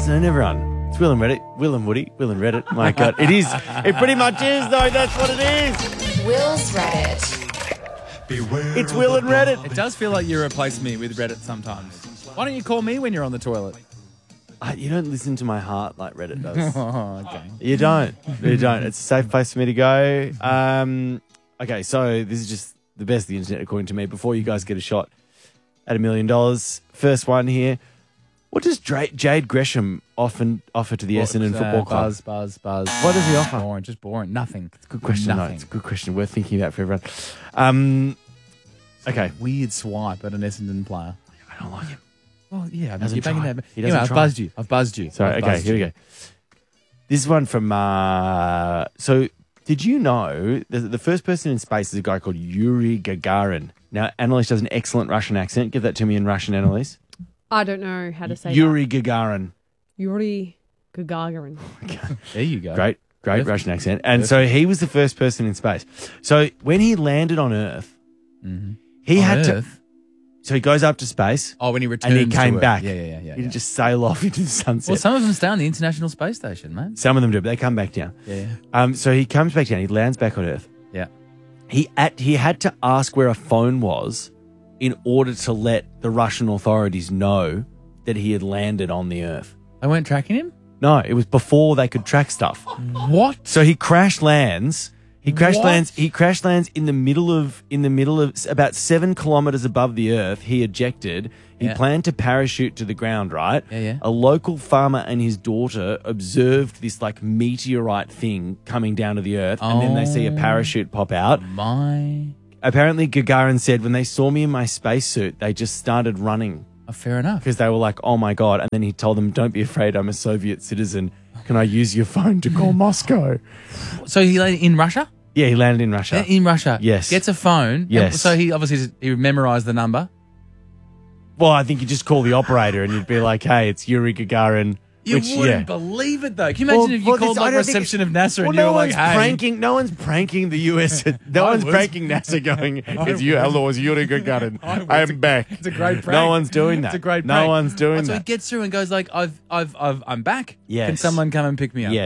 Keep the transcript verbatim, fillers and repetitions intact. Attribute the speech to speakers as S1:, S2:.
S1: listening, everyone. It's Will and Reddit. Will and Woody. Will and Reddit. My God. It is. It pretty much is, though. That's what it is.
S2: Will's Reddit.
S1: It's Will and Reddit.
S3: It does feel like you replace me with Reddit sometimes. Why don't you call me when you're on the toilet?
S1: Uh, you don't listen to my heart like Reddit does.
S3: Oh, okay.
S1: You don't. You don't. It's a safe place for me to go. Um, okay, so this is just the best of the internet, according to me. Before you guys get a shot at a million dollars, first one here. What does Dra- Jade Gresham often offer to the Essendon
S3: Uh,
S1: Football Club?
S3: Buzz, buzz, buzz.
S1: What does he offer?
S3: Boring, just boring. Nothing.
S1: Good question. No,
S3: Nothing.
S1: it's a good question. Worth thinking about for everyone. Um, okay.
S3: Weird swipe at an Essendon player.
S1: I don't like him.
S3: Well, yeah, I mean,
S1: Doesn't
S3: you're banging
S1: try.
S3: that.
S1: He
S3: Anyway,
S1: doesn't
S3: I've
S1: try.
S3: buzzed you. I've buzzed you.
S1: Sorry.
S3: I've
S1: Okay,
S3: buzzed
S1: here we
S3: you.
S1: go. This one from. Uh, so, did you know that the first person in space is a guy called Yuri Gagarin? Now, Annalise does an excellent Russian accent. Give that to me in Russian, Annalise.
S4: I don't know how to say
S1: Yuri Gagarin.
S4: that. Yuri Gagarin.
S3: There you go.
S1: Great, great
S3: Perfect.
S1: Russian accent. And so he was the first person in space. So when he landed on Earth,
S3: Mm-hmm.
S1: he
S3: On
S1: had
S3: Earth?
S1: to. So he goes up to space.
S3: Oh, when he returned
S1: And he came
S3: to Earth.
S1: back.
S3: Yeah, yeah, yeah. yeah,
S1: He
S3: yeah.
S1: didn't just sail off into the sunset.
S3: Well, some of them stay on the International Space Station, mate.
S1: Some of them do, but they come back down.
S3: Yeah, yeah.
S1: Um, so he comes back down. He lands back on Earth.
S3: Yeah.
S1: He at, he had to ask where a phone was in order to let the Russian authorities know that he had landed on the Earth.
S3: They weren't tracking him?
S1: No, it was before they could track stuff.
S3: What?
S1: So he crash lands. He crash
S3: What?
S1: lands. He crash lands in the middle of in the middle of about seven kilometers above the Earth. He ejected. He
S3: Yeah.
S1: planned to parachute to the ground. Right.
S3: Yeah, yeah.
S1: A local farmer and his daughter observed this like meteorite thing coming down to the Earth, and then they see a
S3: Oh.
S1: parachute pop out.
S3: My.
S1: Apparently, Gagarin said when they saw me in my spacesuit, they just started running
S3: Oh, fair enough.
S1: because they were like, "Oh my god!" And then he told them, "Don't be afraid. I'm a Soviet citizen. Can I use your phone to call Moscow?"
S3: So he landed in Russia?
S1: Yeah, he landed in Russia.
S3: In Russia.
S1: Yes.
S3: Gets a phone.
S1: Yes.
S3: And so he obviously he memorized the number.
S1: Well, I think you just call the operator and you'd be like, "Hey, it's Yuri Gagarin."
S3: You
S1: which,
S3: wouldn't
S1: yeah.
S3: believe it, though. Can you imagine
S1: Well,
S3: if you
S1: well,
S3: called
S1: this- I
S3: like
S1: don't think
S3: reception
S1: it-
S3: of NASA
S1: Well,
S3: and you
S1: no
S3: were like,
S1: one's
S3: hey.
S1: pranking. No one's pranking the U S. No
S3: I
S1: one's
S3: would.
S1: pranking NASA. Going, "It's you. Hello, it's Yuri Gagarin.
S3: I would.
S1: I
S3: It's a-
S1: am back."
S3: It's a great prank.
S1: No one's doing that.
S3: It's a great
S1: No
S3: prank.
S1: one's doing
S3: Oh, so he
S1: that.
S3: gets through and goes like, I've, I've, I've, I'm back.
S1: Yes.
S3: Can someone come and pick me up?
S1: Yes.